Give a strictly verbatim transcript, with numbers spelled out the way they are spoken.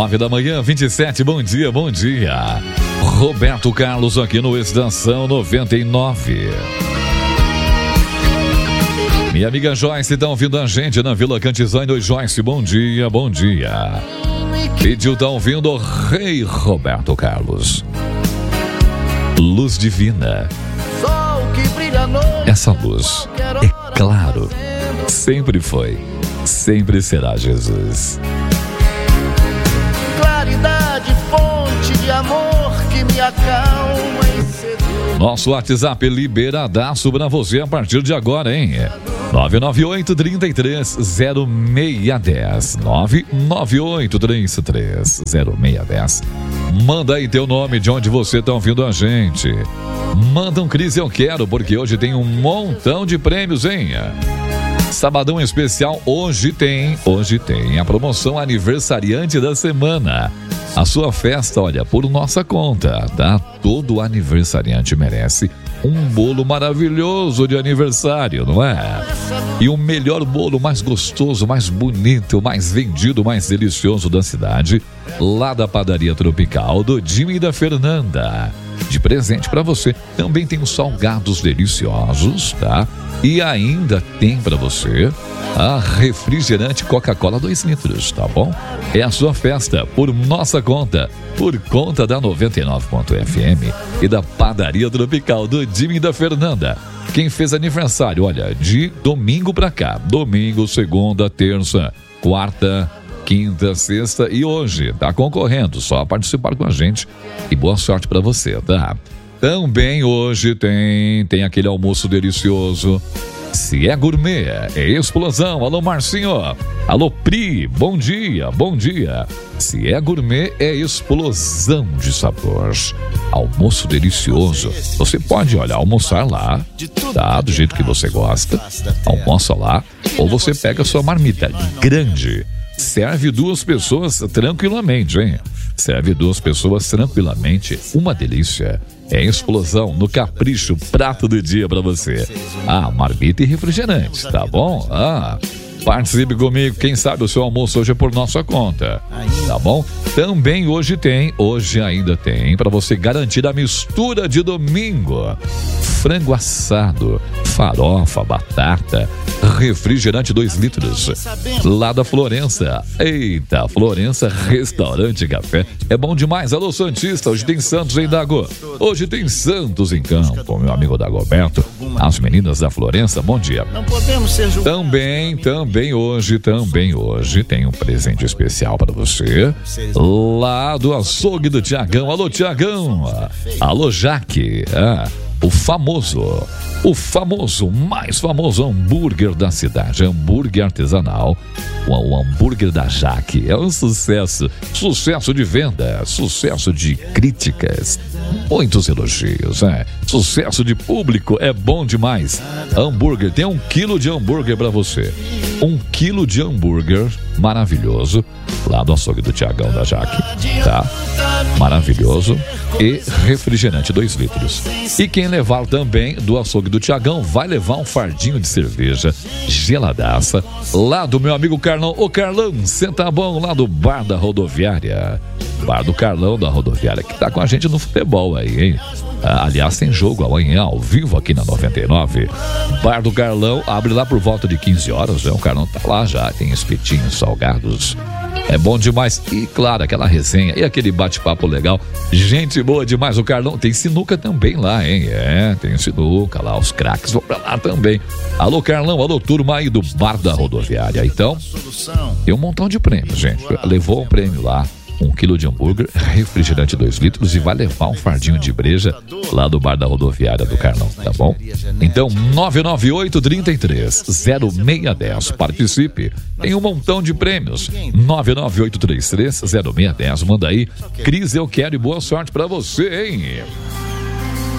nove da manhã, vinte e sete, bom dia, bom dia. Roberto Carlos aqui no Estação noventa e nove. Minha amiga Joyce está ouvindo a gente na Vila Cantizane. Oi, Joyce, bom dia, bom dia. Pediu, tá ouvindo o Rei Roberto Carlos. Luz divina. Essa luz, é claro, sempre foi, sempre será Jesus. Claridade, fonte de amor que me acalma e seduz. Nosso WhatsApp liberadaço pra você a partir de agora, hein? nove nove oito, três três, zero seis um zero. nove nove oito, três três, zero seis um zero. Manda aí teu nome, de onde você tá ouvindo a gente. Manda um Cris Eu Quero, porque hoje tem um montão de prêmios, hein? Sabadão especial, hoje tem, hoje tem a promoção aniversariante da semana. A sua festa, olha, por nossa conta, tá? Todo aniversariante merece um bolo maravilhoso de aniversário, não é? E o melhor bolo, mais gostoso, mais bonito, mais vendido, mais delicioso da cidade, lá da Padaria Tropical, do Jimmy e da Fernanda. De presente para você, também tem os salgados deliciosos, tá? E ainda tem para você a refrigerante Coca-Cola dois litros, tá bom? É a sua festa por nossa conta, por conta da noventa e nove ponto F M e da Padaria Tropical do Jimmy e da Fernanda. Quem fez aniversário, olha, de domingo pra cá, domingo, segunda, terça, quarta, quinta, sexta e hoje, tá concorrendo, só participar com a gente e boa sorte pra você, tá? Também hoje tem, tem aquele almoço delicioso. Se é gourmet, é explosão. Alô, Marcinho. Alô, Pri. Bom dia, bom dia. Se é gourmet, é explosão de sabor. Almoço delicioso. Você pode, olha, almoçar lá, tá? Do jeito que você gosta. Almoça lá. Ou você pega a sua marmita grande. Serve duas pessoas tranquilamente, hein? Serve duas pessoas tranquilamente. Uma delícia. É explosão no capricho, prato do dia pra você. Ah, marmita e refrigerante, tá bom? Ah, participe comigo, quem sabe o seu almoço hoje é por nossa conta, tá bom? Também hoje tem, hoje ainda tem, pra você garantir a mistura de domingo. Frango assado, farofa, batata, refrigerante dois litros. Lá da Florença. Eita, Florença Restaurante e Café. É bom demais. Alô, Santista, hoje tem Santos em Dago. Hoje tem Santos em campo, meu amigo Dagoberto. As meninas da Florença, bom dia. Também, também hoje, também hoje tem um presente especial para você. Lá do açougue do Tiagão. Alô, Tiagão. Alô, Jaque. Ah, o famoso, o famoso, mais famoso hambúrguer da cidade, hambúrguer artesanal, o, o hambúrguer da Jaque, é um sucesso, sucesso de venda, sucesso de críticas, muitos elogios, é, sucesso de público, é bom demais. Hambúrguer, tem um quilo de hambúrguer para você, um quilo de hambúrguer maravilhoso, lá do açougue do Tiagão da Jaque, tá? Maravilhoso. E refrigerante dois litros. E quem levar também do açougue do Tiagão vai levar um fardinho de cerveja geladaça lá do meu amigo Carlão. Ô Carlão, cê tá bom? Lá do Bar da Rodoviária. Bar do Carlão da Rodoviária, que tá com a gente no futebol aí, hein? Ah, aliás, tem jogo amanhã ao vivo aqui na noventa e nove. Bar do Carlão abre lá por volta de quinze horas, né? O Carlão tá lá já, tem espetinhos, salgados. É bom demais. E claro, aquela resenha e aquele bate-papo legal. Gente boa demais. O Carlão tem sinuca também lá, hein? É, tem sinuca lá. Os craques vão pra lá também. Alô, Carlão. Alô, turma aí do Bar da Rodoviária. Então, tem um montão de prêmios, gente. Levou um prêmio lá. Um quilo de hambúrguer, refrigerante dois litros e vai levar um fardinho de breja lá do Bar da Rodoviária do Carlão, tá bom? Então, nove nove oito, três três, zero seis um zero. Participe. Tem um montão de prêmios. nove nove oito, três três, zero seis um zero. Manda aí. Cris, eu quero e boa sorte pra você, hein?